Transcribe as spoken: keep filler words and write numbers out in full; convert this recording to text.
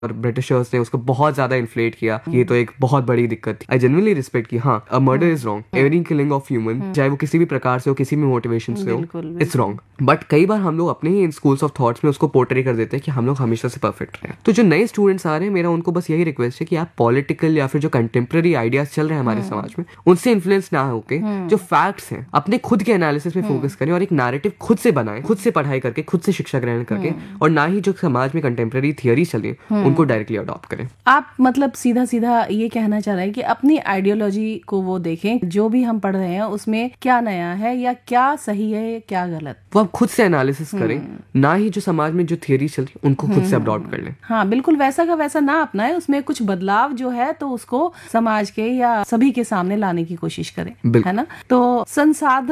और ब्रिटिशर्स ने उसको बहुत ज्यादा इन्फ्लेट किया, ये तो एक बहुत बड़ी दिक्कत थी। आई जेन्युइनली रिस्पेक्ट की हाँ, a murder is wrong, every killing of human, चाहे वो किसी भी प्रकार से हो, किसी भी मोटिवेशन से हो, इट्स रॉन्ग। बट कई बार हम लोग अपने ही इन स्कूल्स ऑफ थॉट्स में उसको पोर्ट्रे कर देते हैं कि हम लोग हमेशा से परफेक्ट रहे। तो जो नए स्टूडेंट्स आ रहे हैं, मेरा उनको बस यही रिक्वेस्ट है कि आप पॉलिटिकल या फिर जो कंटेम्प्रेरी आइडियाज चल रहे हैं हमारे समाज में, उनसे इन्फ्लुएंस ना होके जो फैक्ट्स हैं अपने खुद के एनालिसिस में फोकस करें और एक नैरेटिव खुद से बनाएं, खुद से पढ़ाई करके, खुद से शिक्षा ग्रहण करके, और ना ही जो समाज में कंटेम्प्रेरी थियरी चले उनको डायरेक्टली अडॉप्ट करें। आप मतलब सीधा सीधा ये कहना चाह रहे हैं कि अपनी आइडियोलॉजी को वो देखें, जो भी हम पढ़ रहे हैं उसमें क्या नया है या क्या सही है क्या गलत, वो आप खुद से एनालिसिस करें, ना ही जो समाज में जो थियरी चल रही है उनको खुद से अडॉप्ट कर लें। हाँ बिल्कुल, वैसा का वैसा ना अपनाएं, उसमें कुछ बदलाव जो है तो उसको समाज के या सभी के सामने लाने की कोशिश करें, है ना। तो संसाधन